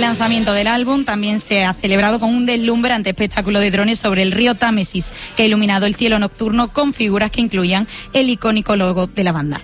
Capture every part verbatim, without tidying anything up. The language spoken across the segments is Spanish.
lanzamiento del álbum también se ha celebrado con un deslumbrante espectáculo de drones sobre el río Támesis, que ha iluminado el cielo nocturno con figuras que incluían el icónico logo de la banda.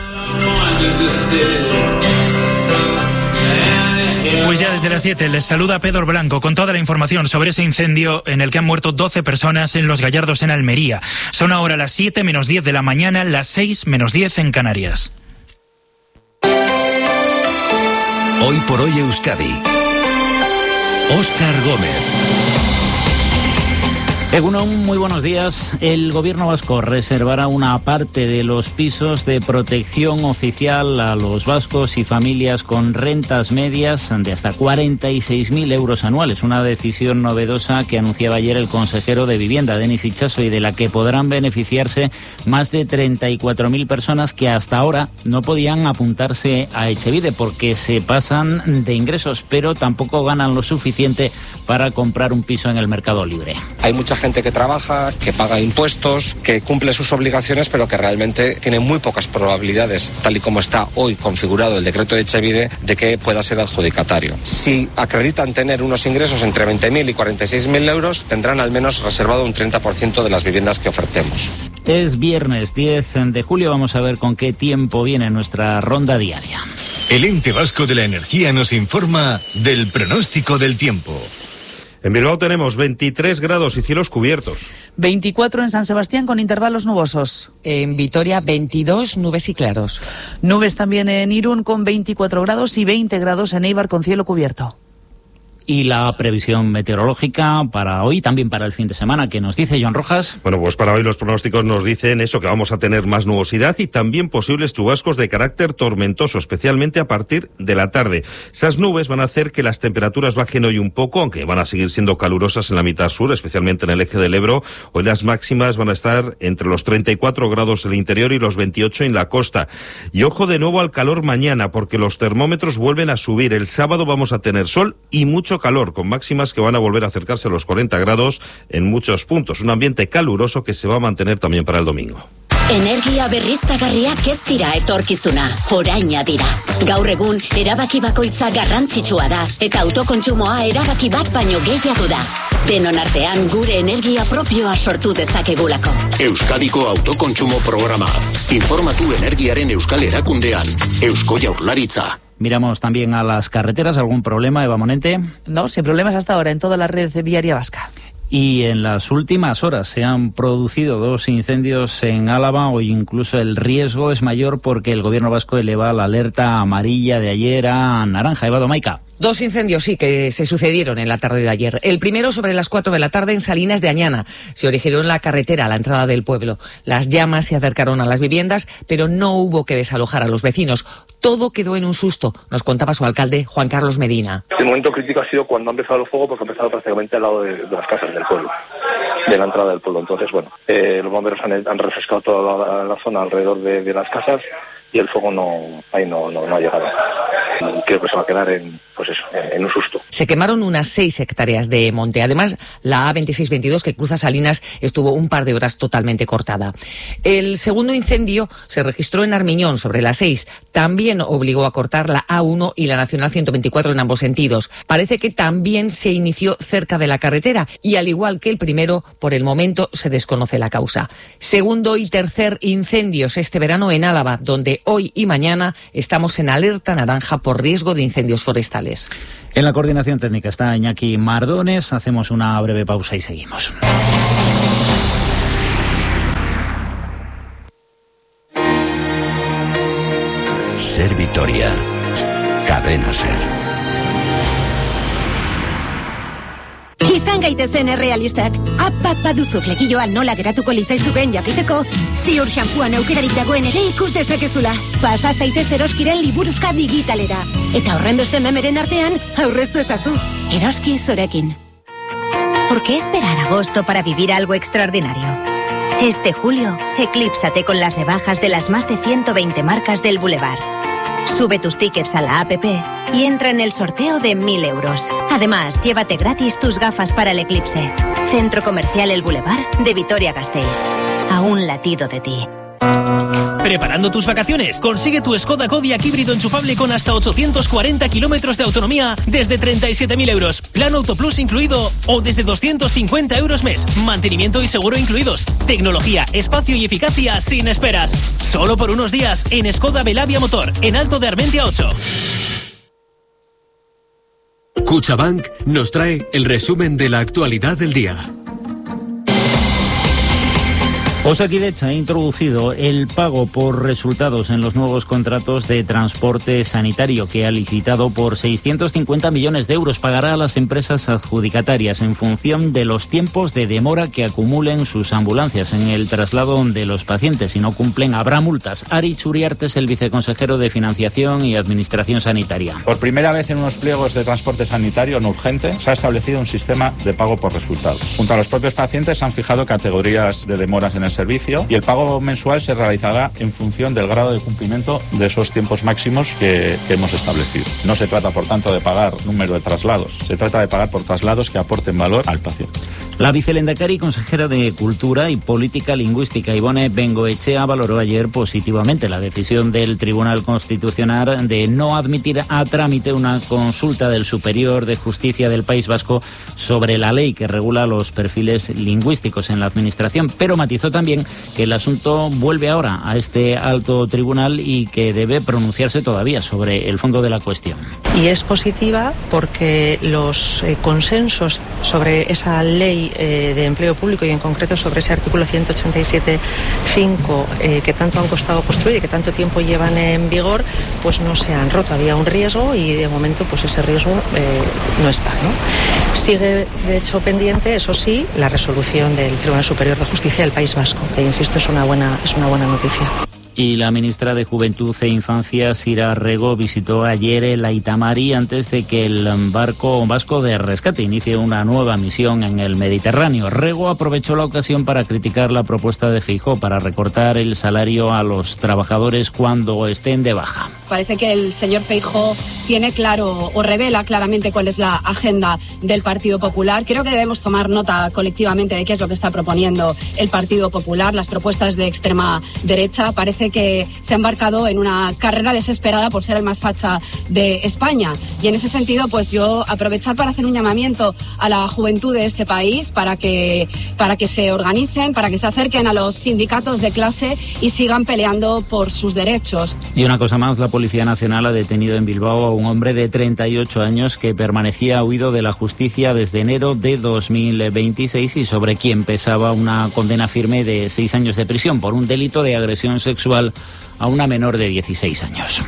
Pues ya desde las siete les saluda Pedro Blanco con toda la información sobre ese incendio en el que han muerto doce personas en Los Gallardos, en Almería. Son ahora las siete menos diez de la mañana, las seis menos diez en Canarias. Hoy por hoy Euskadi. Óscar Gómez. Egunon, muy buenos días. El gobierno vasco reservará una parte de los pisos de protección oficial a los vascos y familias con rentas medias de hasta cuarenta y seis mil euros anuales. Una decisión novedosa que anunciaba ayer el consejero de Vivienda, Denis Itxaso, y de la que podrán beneficiarse más de treinta y cuatro mil personas que hasta ahora no podían apuntarse a Etxebide porque se pasan de ingresos, pero tampoco ganan lo suficiente para comprar un piso en el mercado libre. Hay mucha gente que trabaja, que paga impuestos, que cumple sus obligaciones, pero que realmente tiene muy pocas probabilidades, tal y como está hoy configurado el decreto de Etxebide, de que pueda ser adjudicatario. Si acreditan tener unos ingresos entre veinte mil y cuarenta y seis mil euros, tendrán al menos reservado un treinta por ciento de las viviendas que ofertemos. Es viernes diez de julio, vamos a ver con qué tiempo viene nuestra ronda diaria. El Ente Vasco de la Energía nos informa del pronóstico del tiempo. En Bilbao tenemos veintitrés grados y cielos cubiertos. veinticuatro en San Sebastián con intervalos nubosos. En Vitoria veintidós, nubes y claros. Nubes también en Irún con veinticuatro grados y veinte grados en Eibar con cielo cubierto. Y la previsión meteorológica para hoy, también para el fin de semana, ¿qué nos dice Joan Rojas? Bueno, pues para hoy los pronósticos nos dicen eso, que vamos a tener más nubosidad y también posibles chubascos de carácter tormentoso, especialmente a partir de la tarde. Esas nubes van a hacer que las temperaturas bajen hoy un poco, aunque van a seguir siendo calurosas en la mitad sur, especialmente en el eje del Ebro. Hoy las máximas van a estar entre los treinta y cuatro grados en el interior y los veintiocho en la costa. Y ojo de nuevo al calor mañana, porque los termómetros vuelven a subir. El sábado vamos a tener sol y mucho calor, con máximas que van a volver a acercarse a los cuarenta grados en muchos puntos. Un ambiente caluroso que se va a mantener también para el domingo. Energia berriztagarriak ez dira etorkizuna, oraina dira. Gaur egun, erabaki bakoitza garrantzitsua da, eta autokontsumoa erabaki bat baino gehiago da. Denon artean gure energia propioa sortu dezakegulako. Euskadiko autokontsumo programa. Informatu energiaren euskal erakundean. Eusko Jaurlaritza. Miramos también a las carreteras. ¿Algún problema, Eva Monente? No, sin problemas hasta ahora en toda la red viaria vasca. Y en las últimas horas se han producido dos incendios en Álava. Hoy incluso el riesgo es mayor porque el gobierno vasco eleva la alerta amarilla de ayer a naranja. Eva Domaica. Dos incendios, sí, que se sucedieron en la tarde de ayer. El primero sobre las cuatro de la tarde en Salinas de Añana. Se originó en la carretera a la entrada del pueblo. Las llamas se acercaron a las viviendas, pero no hubo que desalojar a los vecinos. Todo quedó en un susto, nos contaba su alcalde, Juan Carlos Medina. El momento crítico ha sido cuando ha empezado el fuego, porque ha empezado prácticamente al lado de, de las casas del pueblo, de la entrada del pueblo. Entonces, bueno, eh, los bomberos han, han refrescado toda la, la zona alrededor de, de las casas y el fuego no, ahí no, no, no ha llegado. Creo que se va a quedar en, pues eso, en un susto. Se quemaron unas seis hectáreas de monte. Además, la A veintiséis veintidós que cruza Salinas estuvo un par de horas totalmente cortada. El segundo incendio se registró en Armiñón sobre las seis. También obligó a cortar la A uno y la Nacional ciento veinticuatro en ambos sentidos. Parece que también se inició cerca de la carretera y, al igual que el primero, por el momento se desconoce la causa. Segundo y tercer incendios este verano en Álava, donde hoy y mañana estamos en alerta naranja por riesgo de incendios forestales. En la coordinación técnica está Iñaki Mardones. Hacemos una breve pausa y seguimos. Ser Vitoria. Cadena Ser. Izan gaitezen errealistak. Apat baduzu flekilloa nola geratuko litzaizuken jakiteko, ziur xampuan aukerarik dagoen ere ikus dezakezula. Pasa zaitez Eroskiren liburuzka digitalera. Eta horren beste memeren artean, aurreztu ezazu. Eroski zorekin. ¿Por qué esperar agosto para vivir algo extraordinario? Este julio, eclípsate con las rebajas de las más de ciento veinte marcas del Boulevard. Sube tus tickets a la app y entra en el sorteo de mil euros. Además, llévate gratis tus gafas para el eclipse. Centro Comercial El Boulevard de Vitoria-Gasteiz. A un latido de ti. ¿Preparando tus vacaciones? Consigue tu Skoda Kodiaq híbrido enchufable con hasta ochocientos cuarenta kilómetros de autonomía desde treinta y siete mil euros. Plan Auto Plus incluido o desde doscientos cincuenta euros mes. Mantenimiento y seguro incluidos. Tecnología, espacio y eficacia sin esperas. Solo por unos días en Skoda Belavia Motor, en Alto de Armentia ocho. CaixaBank nos trae el resumen de la actualidad del día. Osakidetza ha introducido el pago por resultados en los nuevos contratos de transporte sanitario que ha licitado por seiscientos cincuenta millones de euros. Pagará a las empresas adjudicatarias en función de los tiempos de demora que acumulen sus ambulancias en el traslado de los pacientes. Si no cumplen, habrá multas. Ari Churiarte es el viceconsejero de Financiación y Administración Sanitaria. Por primera vez en unos pliegos de transporte sanitario no urgente se ha establecido un sistema de pago por resultados. Junto a los propios pacientes se han fijado categorías de demoras en el servicio y el pago mensual se realizará en función del grado de cumplimiento de esos tiempos máximos que, que hemos establecido. No se trata, por tanto, de pagar número de traslados, se trata de pagar por traslados que aporten valor al paciente. La vicelendakari y consejera de Cultura y Política Lingüística, Ivone Bengoechea, valoró ayer positivamente la decisión del Tribunal Constitucional de no admitir a trámite una consulta del Superior de Justicia del País Vasco sobre la ley que regula los perfiles lingüísticos en la Administración, pero matizó también que el asunto vuelve ahora a este alto tribunal y que debe pronunciarse todavía sobre el fondo de la cuestión. Y es positiva porque los eh, consensos sobre esa ley eh, de empleo público y en concreto sobre ese artículo ciento ochenta y siete punto cinco eh, que tanto han costado construir y que tanto tiempo llevan en vigor, pues no se han roto. Había un riesgo y de momento pues ese riesgo eh, no está, ¿no? Sigue de hecho pendiente, eso sí, la resolución del Tribunal Superior de Justicia del País Vasco, que insisto es una buena, es una buena noticia. Y la ministra de Juventud e Infancia, Sira Rego, visitó ayer el Aitamari antes de que el barco vasco de rescate inicie una nueva misión en el Mediterráneo. Rego aprovechó la ocasión para criticar la propuesta de Feijóo para recortar el salario a los trabajadores cuando estén de baja. Parece que el señor Feijóo tiene claro o revela claramente cuál es la agenda del Partido Popular. Creo que debemos tomar nota colectivamente de qué es lo que está proponiendo el Partido Popular. Las propuestas de extrema derecha parece que se ha embarcado en una carrera desesperada por ser el más facha de España. Y en ese sentido, pues yo aprovechar para hacer un llamamiento a la juventud de este país para que, para que se organicen, para que se acerquen a los sindicatos de clase y sigan peleando por sus derechos. Y una cosa más, la Policía Nacional ha detenido en Bilbao a un hombre de treinta y ocho años que permanecía huido de la justicia desde enero de dos mil veintiséis y sobre quien pesaba una condena firme de seis años de prisión por un delito de agresión sexual a una menor de dieciséis años.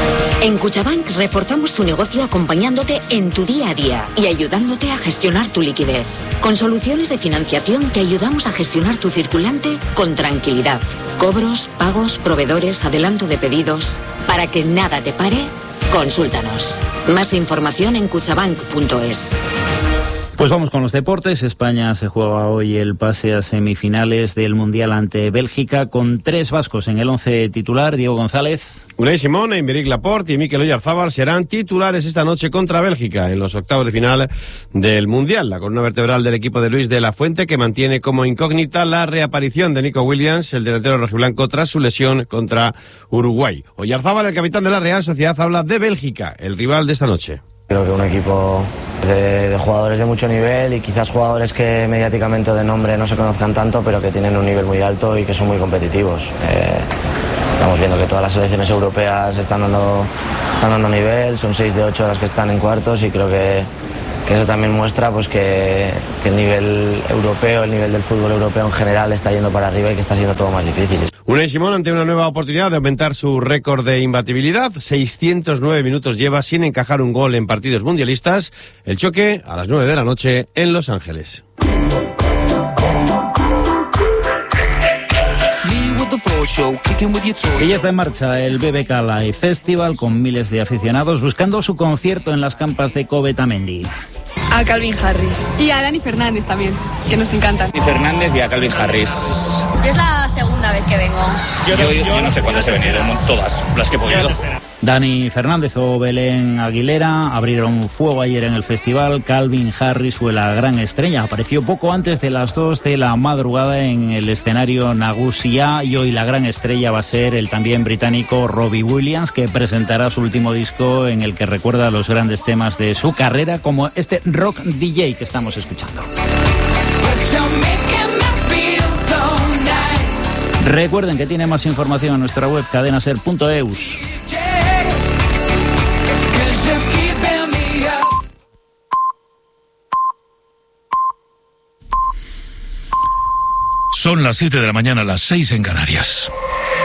En CaixaBank reforzamos tu negocio acompañándote en tu día a día y ayudándote a gestionar tu liquidez. Con soluciones de financiación te ayudamos a gestionar tu circulante con tranquilidad. Cobros, pagos, proveedores, adelanto de pedidos. Para que nada te pare, consúltanos. Más información en cuchabank punto es. Pues vamos con los deportes. España se juega hoy el pase a semifinales del Mundial ante Bélgica con tres vascos en el once titular. Diego González. Unai Simón, Aymeric Laporte y Mikel Oyarzabal serán titulares esta noche contra Bélgica en los octavos de final del Mundial. La columna vertebral del equipo de Luis de la Fuente, que mantiene como incógnita la reaparición de Nico Williams, el delantero rojiblanco, tras su lesión contra Uruguay. Oyarzabal, el capitán de la Real Sociedad, habla de Bélgica, el rival de esta noche. Creo que un equipo de, de jugadores de mucho nivel y quizás jugadores que mediáticamente de nombre no se conozcan tanto, pero que tienen un nivel muy alto y que son muy competitivos. Eh, estamos viendo que todas las selecciones europeas están dando, están dando nivel, son seis de ocho las que están en cuartos y creo que, que eso también muestra pues que, que el nivel europeo, el nivel del fútbol europeo en general está yendo para arriba y que está siendo todo más difícil. Unai Simón ante una nueva oportunidad de aumentar su récord de imbatibilidad. seiscientos nueve minutos lleva sin encajar un gol en partidos mundialistas. El choque a las nueve de la noche en Los Ángeles. Y ya está en marcha el B B K Live Festival con miles de aficionados buscando su concierto en las campas de Covetamendi. A Calvin Harris y a Dani Fernández también, que nos encantan. Dani Fernández y a Calvin Harris. Yo es la segunda vez que vengo. Yo, yo, yo no sé cuántas he venido, todas las que he podido. Dani Fernández o Belén Aguilera abrieron fuego ayer en el festival. Calvin Harris fue la gran estrella. Apareció poco antes de las dos de la madrugada en el escenario Nagusia, y hoy la gran estrella va a ser el también británico Robbie Williams, que presentará su último disco en el que recuerda los grandes temas de su carrera, como este Rock D J que estamos escuchando. Recuerden que tiene más información en nuestra web cadenaser punto eus. Son las siete de la mañana, las seis en Canarias.